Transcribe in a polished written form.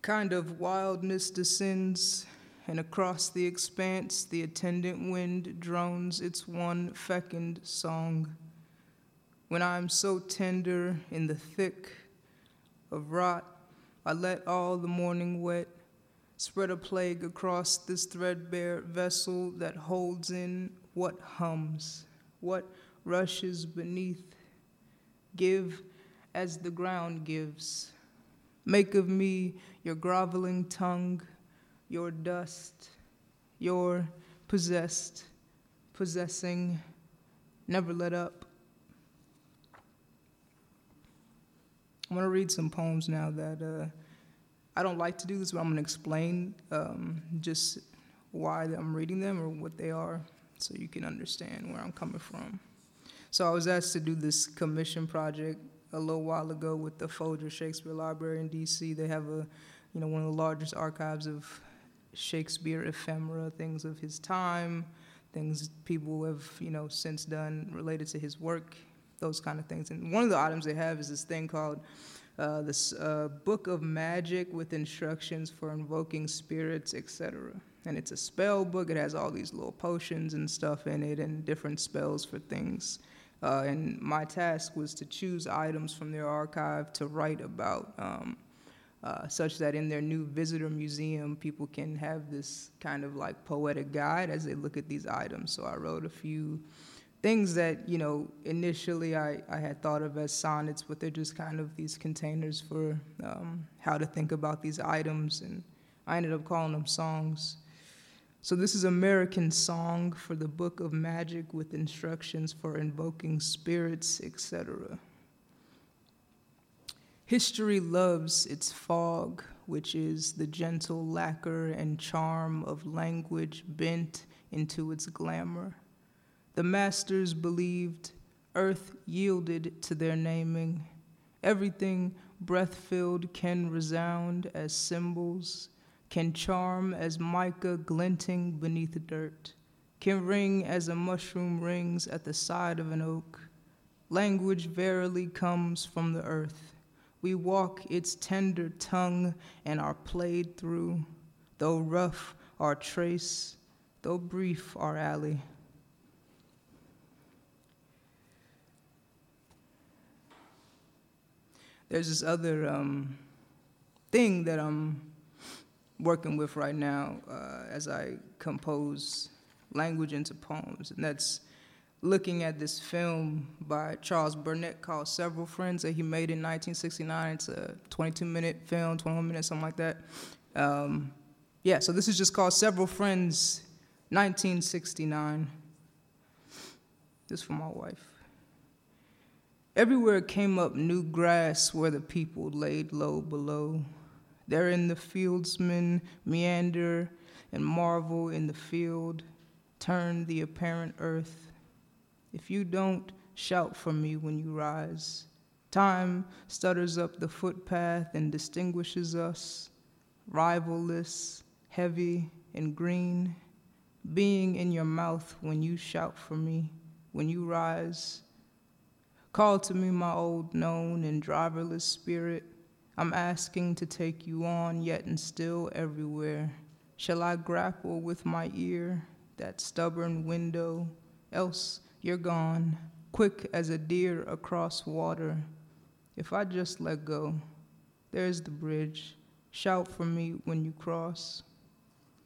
kind of wildness descends, and across the expanse the attendant wind drones its one fecund song. When I am so tender in the thick of rot, I let all the morning wet spread a plague across this threadbare vessel that holds in what hums, what rushes beneath. Give as the ground gives. Make of me your groveling tongue, your dust, your possessed, possessing, never let up. I'm going to read some poems now that I don't like to do this, but I'm going to explain just why I'm reading them or what they are so you can understand where I'm coming from. So I was asked to do this commission project a little while ago with the Folger Shakespeare Library in D.C. They have one of the largest archives of Shakespeare ephemera, things of his time, things people have, since done related to his work, those kind of things. And one of the items they have is this thing called this Book of Magic with instructions for invoking spirits, etc. And it's a spell book. It has all these little potions and stuff in it and different spells for things. And my task was to choose items from their archive to write about, such that in their new visitor museum, people can have this kind of like poetic guide as they look at these items. So I wrote a few things that, initially I had thought of as sonnets, but they're just kind of these containers for how to think about these items, and I ended up calling them songs. So this is American Song for the Book of Magic with instructions for invoking spirits, etc. History loves its fog, which is the gentle lacquer and charm of language bent into its glamour. The masters believed, earth yielded to their naming. Everything breath-filled can resound as symbols, can charm as mica glinting beneath dirt, can ring as a mushroom rings at the side of an oak. Language verily comes from the earth. We walk its tender tongue and are played through, though rough our trace, though brief our alley. There's this other thing that I'm working with right now as I compose language into poems, and that's looking at this film by Charles Burnett called Several Friends that he made in 1969. It's a 22-minute film, 21 minutes, something like that. So this is just called Several Friends, 1969. This is for my wife. Everywhere came up new grass where the people laid low below. Therein the fieldsmen meander and marvel in the field, turn the apparent earth. If you don't shout for me when you rise, time stutters up the footpath and distinguishes us, rivalless, heavy, and green, being in your mouth when you shout for me, when you rise. Call to me my old known and driverless spirit. I'm asking to take you on, yet and still everywhere. Shall I grapple with my ear, that stubborn window? Else you're gone, quick as a deer across water. If I just let go, there's the bridge. Shout for me when you cross.